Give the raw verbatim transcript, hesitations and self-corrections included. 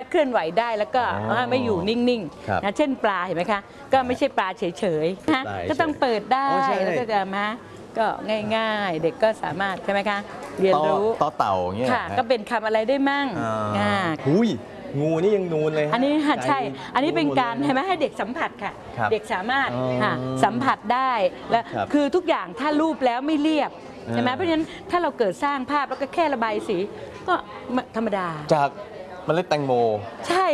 เคลื่อนไหวได้แล้วก็ไม่อยู่นิ่งๆนะเช่นปลาเห็นไหมคะก็ไม่ใช่ปลาเฉยๆนะก็ต้องเปิดได้แล้วก็จะมาก็ง่ายๆเด็กก็สามารถใช่ไหมคะเรียนรู้ต่อเต่าเงี้ยค่ะก็เป็นคำอะไรได้มั่งอ่าหุยงูนี่ยังนูนเลยอันนี้ใช่อันนี้เป็นการใช่ไหมให้เด็กสัมผัสค่ะเด็กสามารถสัมผัสได้และคือทุกอย่างถ้ารูปแล้วไม่เรียบใช่ไหมเพราะฉะนั้นถ้าเราเกิดสร้างภาพแล้วก็แค่ระบายสีก็ธรรมดาจากเมล็ดแตงโมใช่